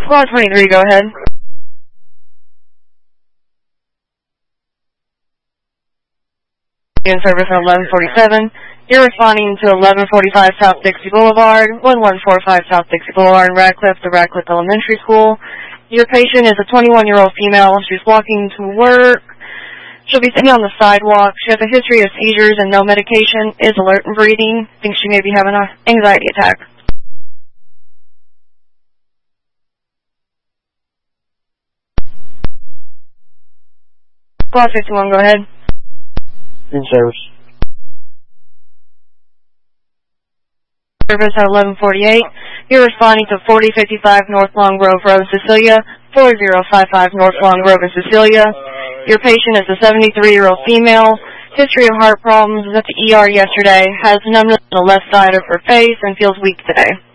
Squad 23, go ahead. In service on 1147. You're responding to 1145 South Dixie Boulevard, 1145 South Dixie Boulevard in Radcliffe, the Radcliffe Elementary School. Your patient is a 21-year-old female. She's walking to work. She'll be sitting on the sidewalk. She has a history of seizures and no medication, is alert and breathing. Thinks she may be having an anxiety attack. Squad 51, go ahead. In service. Service at 1148. You're responding to 4055 North Long Grove Road, Cecilia, 4055 North Long Grove in Cecilia. Your patient is a 73-year-old female. History of heart problems, was at the ER yesterday, has numbness on the left side of her face, and feels weak today.